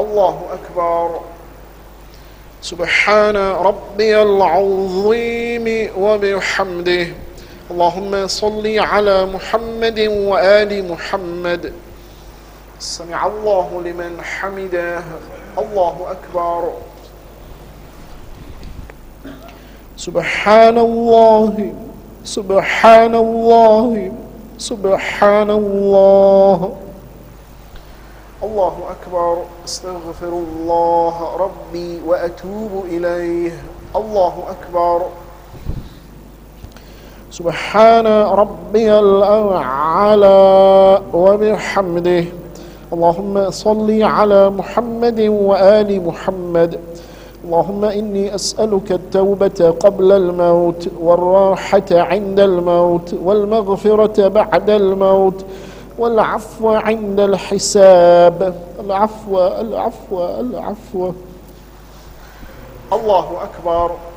الله أكبر. سبحان ربي العظيم وبحمده. اللهم صل على محمد وآل محمد. سمع الله لمن حمده. الله أكبر. سبحان الله سبحان الله سبحان الله. الله أكبر. استغفر الله ربي وأتوب إليه. الله أكبر. سبحان ربي الأعلى وبحمده. اللهم صل على محمد وآل محمد. اللهم إني أسألك التوبة قبل الموت والراحة عند الموت والمغفرة بعد الموت والعفو عند الحساب. العفو العفو العفو. الله أكبر.